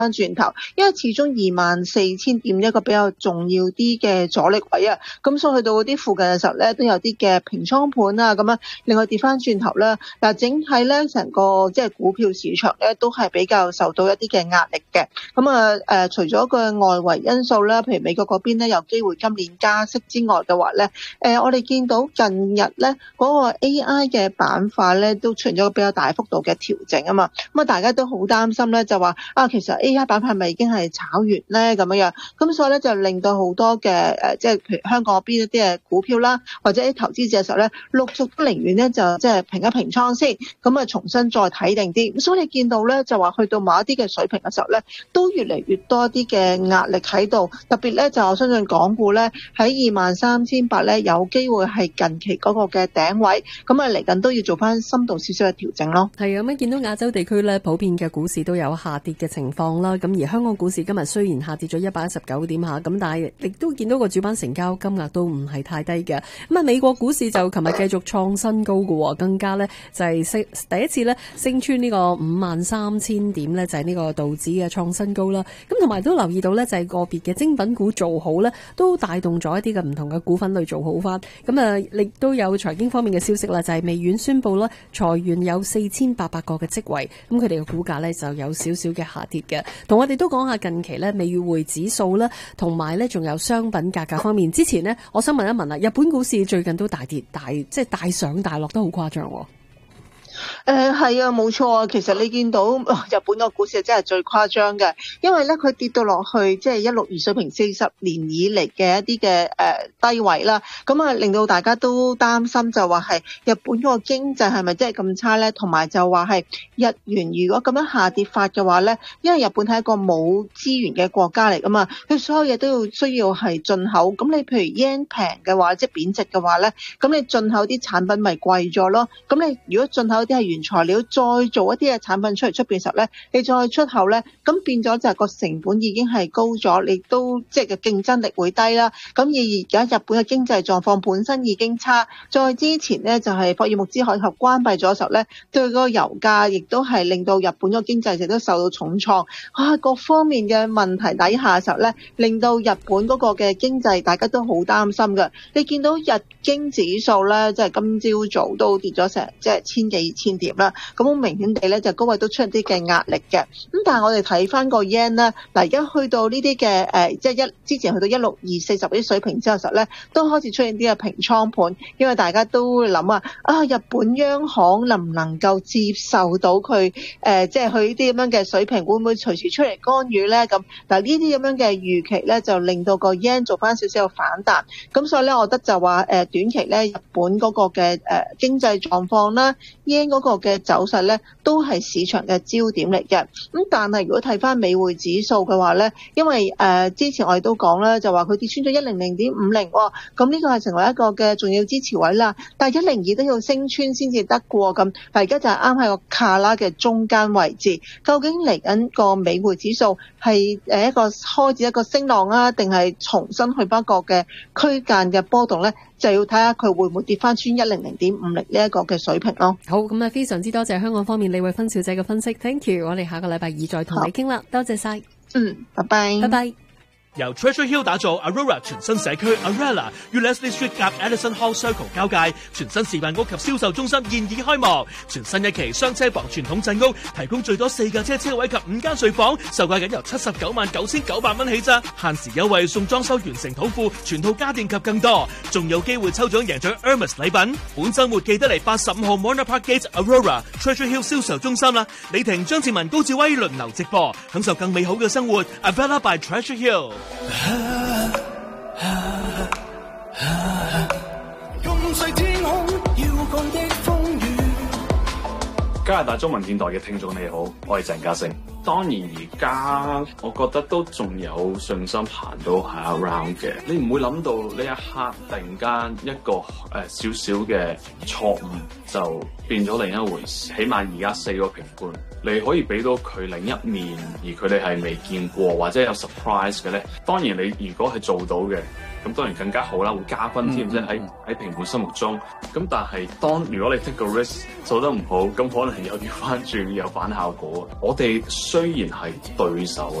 翻轉頭，因為始終24,000點一個比較重要啲嘅阻力位啊，咁所以去到嗰啲附近嘅時候咧，都有啲嘅平倉盤啊，咁樣另外跌翻轉頭啦。嗱，整體咧成個即係股票市場咧都係比較受到一啲嘅壓力嘅。咁啊除咗個外圍因素啦，譬如美國嗰邊咧有機會今年加息之外嘅話咧，我哋見到近日咧嗰個 AI 嘅板塊咧都出現咗比較大幅度嘅調整啊嘛。咁啊大家都好擔心咧，就話其實 AI 板塊咪已經係炒完咧咁樣，咁所以咧就令到好多嘅即係譬如香港嗰邊一啲嘅股票啦，或者啲投資者嘅時候咧，陸續都寧願咧就即係平一平倉先，咁啊重新再睇定啲。所以你見到咧就話去到某一啲嘅水平嘅時候咧，都越嚟越多啲嘅壓力喺度。特別咧就我相信港股咧喺23,800咧有機會係近期嗰個嘅頂位，咁啊嚟緊都要做翻深度少少嘅調整咯。 係啊，咁見到亞洲地區咧普遍嘅股市都有下跌嘅情況啦。咁而香港股市今日雖然下跌咗119點下，咁但係亦都見到個主板成交金額都唔係太低嘅。咁啊美國股市就琴日繼續創新高嘅，更加咧就係第一次咧升穿呢個53,000點咧，就係呢個道指嘅創新高啦。咁同埋都留意到咧，就係個別嘅精品股做好咧，都帶動咗一啲嘅唔同嘅股份類做好翻。咁啊亦都有財經方面嘅消息啦，就係微軟宣布啦裁員有4,800個嘅職位，咁佢哋嘅股價咧就有少少嘅下跌嘅。同我哋都講下近期咧美匯指數啦，同埋咧仲有商品價格方面。之前呢，我想問一問啦，日本股市最近都大跌即係大上大落都好誇張喎。 係啊，冇錯啊。其實你見到日本個股市真係最誇張嘅，因為咧佢跌到落去即係162水平40年以嚟嘅一啲嘅低位啦。咁啊令到大家都擔心，就話係日本嗰個經濟係咪真係咁差咧？同埋就話係日元如果咁樣下跌法嘅話咧，因為日本係一個冇資源嘅國家嚟噶嘛，佢所有嘢都需要係進口。咁你譬如 yen 平嘅話，即係貶值嘅話咧，咁你進口啲產品咪貴咗咯？咁你如果進口啲係原材料，再做一啲嘅產品出嚟出邊嘅時候咧，你再出口咧，咁變咗就係個成本已經係高咗，你都即係個競爭力會低啦。咁而家日本嘅經濟狀況本身已經差，再之前咧就係霍爾木茲海峽關閉咗嘅時候咧，對個油價亦都係令到日本個經濟亦都受到重創。各方面嘅問題底下嘅時候咧，令到日本嗰個嘅經濟大家都好擔心㗎。你見到日經指數咧，即係今朝早都跌咗成即係千幾2000點啦，咁好明顯地咧就高位都出現啲嘅壓力嘅。咁但係我哋睇翻個 yen 咧，嗱而家去到呢啲嘅即係之前去到16240啲水平之後實咧，都開始出現啲嘅平倉盤，因為大家都會諗日本央行能唔能夠接受到佢即係佢呢啲咁樣嘅水平，會唔會隨時出嚟干預咧？咁嗱呢啲咁樣嘅預期咧，就令到個 yen 做翻少少嘅反彈。咁所以咧，我覺得就話短期咧，日本嗰個嘅經濟狀況啦，yen 嗰個嘅走勢咧，都係市場嘅焦點嚟嘅。咁但係如果睇翻美匯指數嘅話咧，因為之前我哋都講啦，就話佢跌穿咗100.50喎，咁呢個係成為一個嘅重要支持位啦。但係102都要升穿先至得喎。咁但係而家就係啱喺個卡拉嘅中間位置，究竟嚟緊個美匯指數係一個開始一個升浪啊，定係重新去翻個嘅區間嘅波動咧？就要睇下佢會唔會跌翻穿100.50呢一個嘅水平咯。 好，咁啊非常之多謝香港方面李慧芬小姐嘅分析 ，thank you。我哋下個禮拜二再同你傾啦，多謝晒。 拜拜。 拜拜。 由 Treasure Hill 打造 Aurora 全新社區 Arella 與 Leslie Street 夾 Edison Hall Circle 交界，全新示範屋及銷售中心現已開幕。全新一期雙車房傳統鎮屋，提供最多4架車位及5間睡房，售價僅由799900蚊起咋，限時優惠送裝修完成土庫、全套家電及更多，仲有機會抽獎贏取 Hermes 禮品。本週末記得嚟85號 Mona Park Gate Aurora Treasure Hill 銷售中心啦！李婷、張志文、高志威輪流直播，享受更美好嘅生活。Avella by Treasure Hill。 加拿大中文電台嘅聽眾你好，我係鄭嘉誠。當然而家我覺得都仲有信心行到下 round 嘅，你唔會諗到呢一刻突然間一個少少嘅錯誤就變咗另一回事。起碼而家4個評判你可以俾到佢另一面，而佢哋係未見過或者有 surprise 嘅咧，當然你如果係做到嘅，咁當然更加好啦，會加分添，即係喺評判心目中。咁但係如果你 take 個 risk 做得唔好，咁可能又調翻轉有反效果。我哋雖然係對手啊。